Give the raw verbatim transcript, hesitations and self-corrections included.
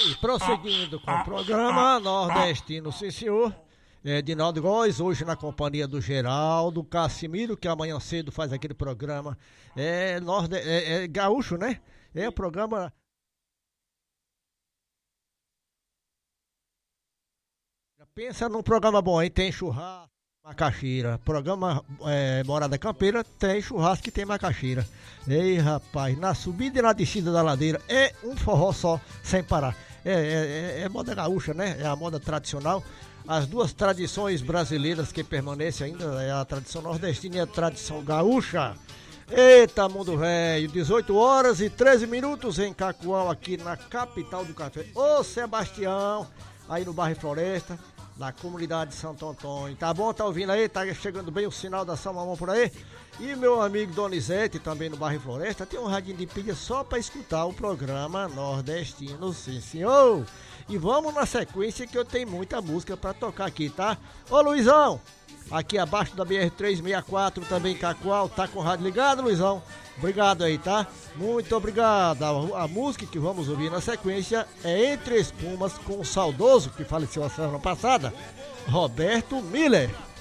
E prosseguindo com o programa Nordestino, sim senhor, é, Dinaldo Góes, hoje na companhia do Geraldo, Cassimiro, que amanhã cedo faz aquele programa, é, norde, é, é gaúcho, né? É o programa... Pensa num programa bom, hein? Tem churrasco, macaxeira. Programa é, Morada Campeira tem churrasco e tem macaxeira. Ei, rapaz, na subida e na descida da ladeira é um forró só, sem parar. É, é, é, é moda gaúcha, né? É a moda tradicional. As duas tradições brasileiras que permanecem ainda é a tradição nordestina e a tradição gaúcha. Eita, mundo velho, dezoito horas e treze minutos em Cacoal, aqui na capital do café. Ô, Sebastião, aí no bairro Floresta, na comunidade de Santo Antônio. Tá bom? Tá ouvindo aí? Tá chegando bem o sinal da São Mamão por aí? E meu amigo Donizete, também no bairro Floresta, tem um radinho de pilha só pra escutar o programa Nordestino, sim senhor. E vamos na sequência que eu tenho muita música pra tocar aqui, tá? Ô Luizão, aqui abaixo da B R trezentos e sessenta e quatro, também Cacoal, tá com o rádio ligado, Luizão? Obrigado aí, tá? Muito obrigado. A, a música que vamos ouvir na sequência é Entre Espumas, com o saudoso, que faleceu a semana passada, Roberto Miller.